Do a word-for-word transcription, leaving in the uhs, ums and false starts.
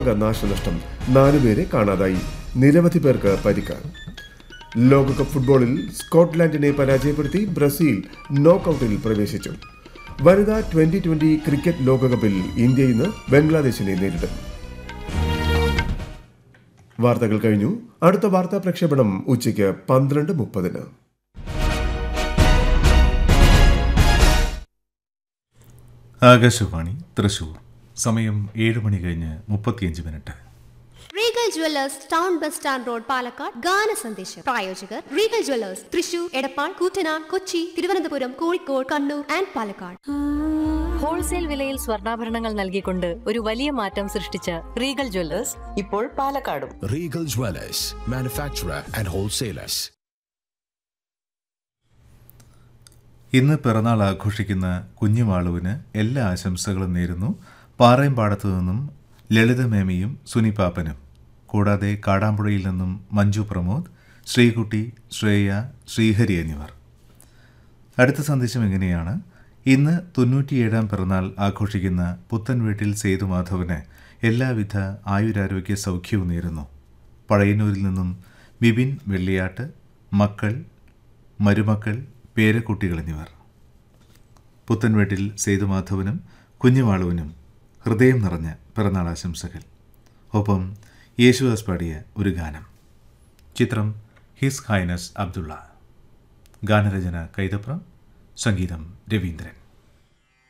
നാശനഷ്ടം, നാലുപേരെ കാണാതായി, നിരവധി പേർക്ക് പരിക്ക്. ലോകകപ്പ് ഫുട്ബോളിൽ സ്കോട്ട്ലാൻഡിനെ പരാജയപ്പെടുത്തി ബ്രസീൽ നോക്കൌട്ടിൽ പ്രവേശിച്ചു. വനിതാ ട്വന്റി ട്വന്റി ക്രിക്കറ്റ് ലോകകപ്പിൽ ഇന്ത്യ ഇന്ന് ബംഗ്ലാദേശിനെ നേരിടും. വാർത്തകൾ കഴിഞ്ഞു. അടുത്ത വാർത്താ പ്രക്ഷേപണം ഉച്ചയ്ക്ക് പന്ത്രണ്ട് മുപ്പതിന്. ആകാശവാണി തൃശൂർ. സമയം ഏഴ് മണി കഴിഞ്ഞ് മുപ്പത്തിയഞ്ച് minute. Regal Jewellers town bus stand road Palakkad. ഗാന സന്ദേശം. പ്രായോജകർ Regal Jewellers Thrissur, Edappal, Koottanad, Kochi, Thiruvananthapuram, Kozhikode, Kannur and Palakkad. Wholesale വിലയിൽ സ്വർണ്ണാഭരണങ്ങൾ നൽകിക്കൊണ്ട് ഒരു വലിയ മാറ്റം സൃഷ്ടിച്ച റീഗൽ ജ്വല്ലേഴ്സ് ഇപ്പോൾ പാലക്കാടും. Regal Jewellers, manufacturer and wholesalers. ഇന്ന് പിറന്നാൾ ആഘോഷിക്കുന്ന കുഞ്ഞുമാളുവിന് എല്ലാ ആശംസകളും നേരുന്നു. പാറയമ്പാടത്തു നിന്നും ലളിതമേമിയും സുനിപാപ്പനും, കൂടാതെ കാടാമ്പുഴയിൽ നിന്നും മഞ്ജു പ്രമോദ്, ശ്രീകുട്ടി, ശ്രേയ, ശ്രീഹരി എന്നിവർ. അടുത്ത സന്ദേശം എങ്ങനെയാണ്: ഇന്ന് തൊണ്ണൂറ്റിയേഴാം പിറന്നാൾ ആഘോഷിക്കുന്ന പുത്തൻവീട്ടിൽ സേതുമാധവന് എല്ലാവിധ ആയുരാരോഗ്യ സൗഖ്യവും നേരുന്നു. പഴയന്നൂരിൽ നിന്നും ബിബിൻ വെള്ളിയാട്ട്, മക്കൾ, മരുമക്കൾ, പേരക്കുട്ടികൾ എന്നിവർ. പുത്തൻവീട്ടിൽ സേതുമാധവനും കുഞ്ഞുമാളുവിനും ഹൃദയം നിറഞ്ഞ പിറന്നാൾ ആശംസകൾ. ഒപ്പം യേശുദാസ് പാടിയ ഒരു ഗാനം. ചിത്രം ഹിസ് ഹൈനസ് അബ്ദുള്ള. ഗാനരചന കൈതപ്രം, സംഗീതം രവീന്ദ്രൻ.